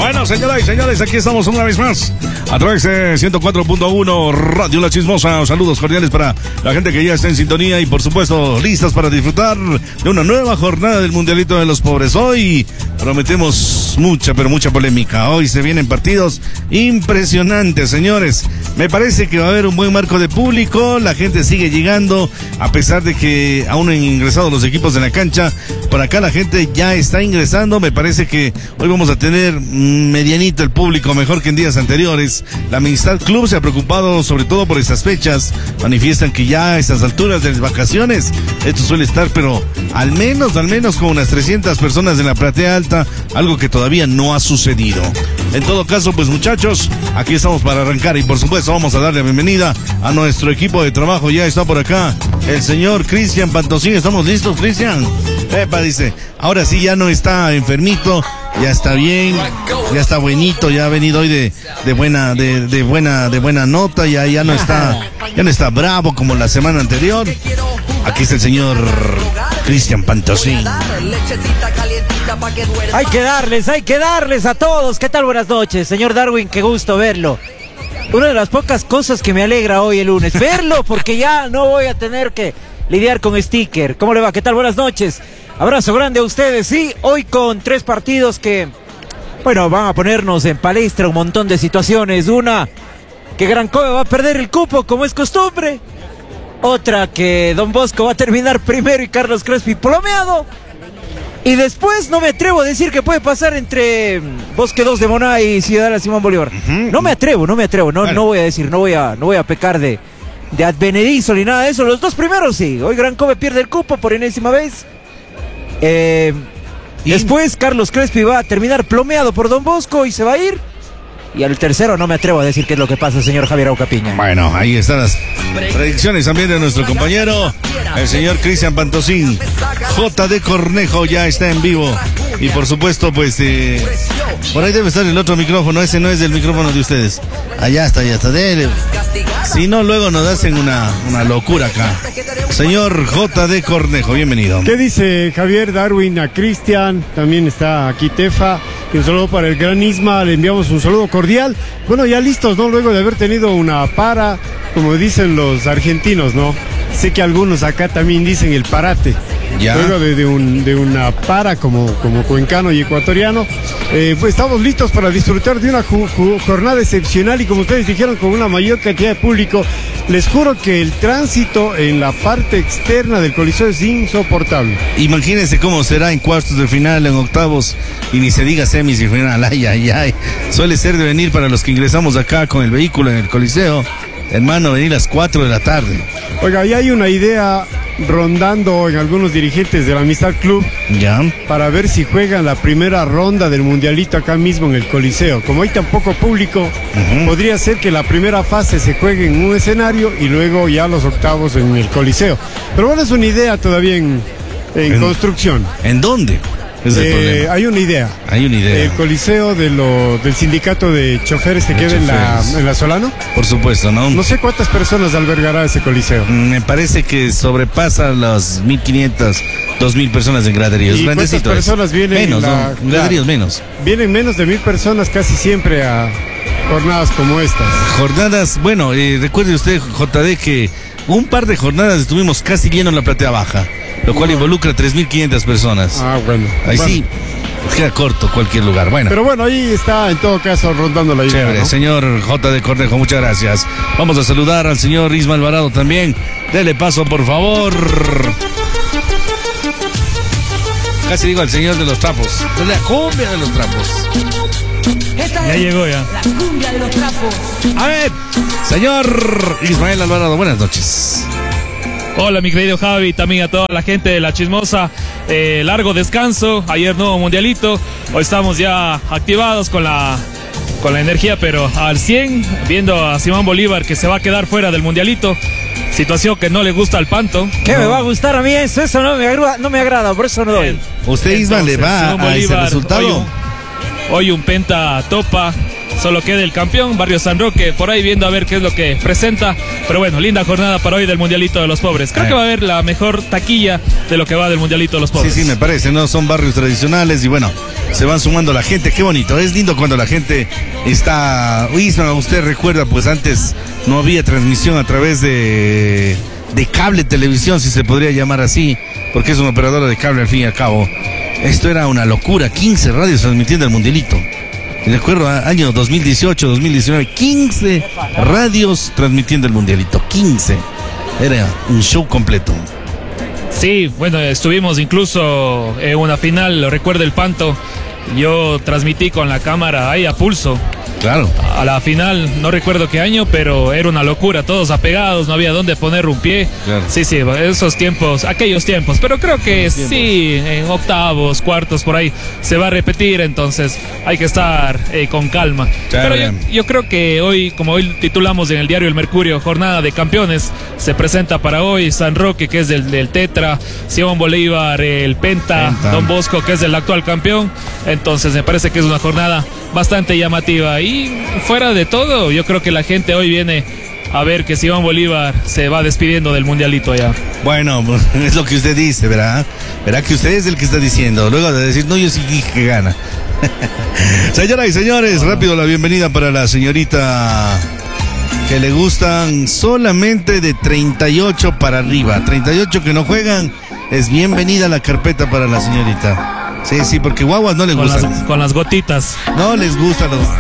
Bueno, señoras y señores, aquí estamos una vez más a través de 104.1 Radio La Chismosa. Saludos cordiales para la gente que ya está en sintonía y, por supuesto, listas para disfrutar de una nueva jornada del Mundialito de los Pobres. Hoy prometemos mucha, pero mucha polémica. Hoy se vienen partidos impresionantes, señores. Me parece que va a haber un buen marco de público. La gente sigue llegando, a pesar de que aún no han ingresado los equipos en la cancha. Por acá la gente ya está ingresando. Me parece que hoy vamos a tener medianito el público, mejor que en días anteriores. La Amistad Club se ha preocupado sobre todo por estas fechas. Manifiestan que ya a estas alturas de las vacaciones, esto suele estar, pero al menos con unas 300 personas en la platea alta, algo que todavía no ha sucedido. En todo caso, pues muchachos, aquí estamos para arrancar y por supuesto vamos a darle la bienvenida a nuestro equipo de trabajo. Ya está por acá el señor Cristian Pantosín. ¿Estamos listos, Cristian? Epa, dice, ahora sí ya no está enfermito, ya está bien, ya está buenito, ya ha venido hoy de buena nota, ya no está bravo como la semana anterior. Aquí está el señor Cristian Pantosín. Hay que darles a todos. ¿Qué tal? Buenas noches, señor Darwin, qué gusto verlo. Una de las pocas cosas que me alegra hoy el lunes, verlo, porque ya no voy a tener que lidiar con sticker. ¿Cómo le va? ¿Qué tal? Buenas noches. Abrazo grande a ustedes. Sí, hoy con 3 partidos que, bueno, van a ponernos en palestra un montón de situaciones. Una, que Gran Kobe va a perder el cupo como es costumbre. Otra, que Don Bosco va a terminar primero y Carlos Crespi plomeado. Y después no me atrevo a decir que puede pasar entre Bosque 2 de Moná y Ciudadela Simón Bolívar. No me atrevo. No voy a decir, no voy a pecar de advenedizo ni nada de eso. Los 2 primeros sí. Hoy Gran Kobe pierde el cupo por enésima vez. Después Carlos Crespi va a terminar plomeado por Don Bosco y se va a ir. Y al tercero no me atrevo a decir qué es lo que pasa, señor Javier Aucapiña. Bueno, ahí están las predicciones también de nuestro compañero, el señor Cristian Pantosín. JD Cornejo ya está en vivo. Y por supuesto, pues, por ahí debe estar el otro micrófono. Ese no es el micrófono de ustedes. Allá está. Dele. Si no, luego nos hacen una locura acá. Señor JD Cornejo, bienvenido. ¿Qué dice Javier, Darwin, a Cristian? También está aquí Tefa. Y un saludo para el gran Isma, le enviamos un saludo cordial. Bueno, ya listos, ¿no? Luego de haber tenido una para, como dicen los argentinos, ¿no? Sé que algunos acá también dicen el parate. Ya. Luego de una para como cuencano y ecuatoriano, pues estamos listos para disfrutar de una jornada excepcional y como ustedes dijeron, con una mayor cantidad de público. Les juro que el tránsito en la parte externa del Coliseo es insoportable. Imagínense cómo será en cuartos de final, en octavos y ni se diga semis y final. Ay. Suele ser de venir para los que ingresamos acá con el vehículo en el Coliseo, hermano, venir a las 4 de la tarde. Oiga, ya hay una idea rondando en algunos dirigentes de la Amistad Club, ya, para ver si juegan la primera ronda del Mundialito acá mismo en el Coliseo. Como hay tan poco público, podría ser que la primera fase se juegue en un escenario y luego ya los octavos en el Coliseo. Pero bueno, es una idea todavía en construcción. ¿En dónde? Hay una idea. El Coliseo del sindicato de choferes que queda en la Solano. Por supuesto, ¿no? No sé cuántas personas albergará ese Coliseo. Me parece que sobrepasa las 1,500, 2,000 personas en graderíos. ¿Y cuántas personas vienen? Menos, ¿no? Graderíos menos. Vienen menos de 1,000 personas casi siempre a jornadas como estas. Jornadas, bueno, recuerde usted, JD, que un par de jornadas estuvimos casi llenos en la platea baja, lo cual involucra 3,500 personas. Ah, bueno. Ahí bueno. Sí, queda corto cualquier lugar. Bueno. Pero bueno, ahí está en todo caso rondando la idea. Chévere, ¿no? Señor JD Cornejo, muchas gracias. Vamos a saludar al señor Isma Alvarado también. Dele paso, por favor. Casi digo al señor de los trapos. De la cumbia de los trapos. Ya llegó ya. La cumbia de los trapos. A ver, señor Ismael Alvarado, buenas noches. Hola mi querido Javi, también a toda la gente de La Chismosa. Largo descanso, ayer nuevo mundialito. Hoy estamos ya activados con la energía, pero al 100, viendo a Simón Bolívar que se va a quedar fuera del mundialito. Situación que no le gusta al Panto. ¿Qué me va a gustar a mí eso? Eso no me agrada, por eso no doy. ¿Usted, Isma, le va a ese resultado? Hoy un penta topa, solo queda el campeón, Barrio San Roque, por ahí viendo a ver qué es lo que presenta. Pero bueno, linda jornada para hoy del Mundialito de los Pobres. Creo que va a haber la mejor taquilla de lo que va del Mundialito de los Pobres. Sí, me parece, ¿no? Son barrios tradicionales y bueno, se van sumando la gente. Qué bonito, es lindo cuando la gente está... Isma, usted recuerda, pues antes no había transmisión a través de cable televisión, si se podría llamar así, porque es una operadora de cable al fin y al cabo. Esto era una locura, 15 radios transmitiendo el Mundialito. Recuerdo, año 2018, 2019, 15 radios transmitiendo el Mundialito, 15. Era un show completo. Sí, bueno, estuvimos incluso en una final, lo recuerdo el Panto. Yo transmití con la cámara ahí a pulso. Claro. A la final, no recuerdo qué año, pero era una locura, todos apegados, no había dónde poner un pie. Claro. Sí, esos tiempos, aquellos tiempos, pero creo que sí, en octavos, cuartos, por ahí se va a repetir, entonces hay que estar con calma. Claro, pero yo creo que hoy, como hoy titulamos en el diario El Mercurio, jornada de campeones, se presenta para hoy San Roque, que es del Tetra, Simón Bolívar, el Penta, Don Bosco, que es el actual campeón. Entonces me parece que es una jornada bastante llamativa y fuera de todo, yo creo que la gente hoy viene a ver que Simón Bolívar se va despidiendo del Mundialito ya. Bueno, es lo que usted dice, ¿verdad? Verá que usted es el que está diciendo, luego de decir, no, yo sí dije que gana. Señoras y señores, rápido la bienvenida para la señorita que le gustan solamente de 38 para arriba, 38 que no juegan, es bienvenida a la carpeta para la señorita. Sí, porque guaguas no les gustan. Con las gotitas. No les gustan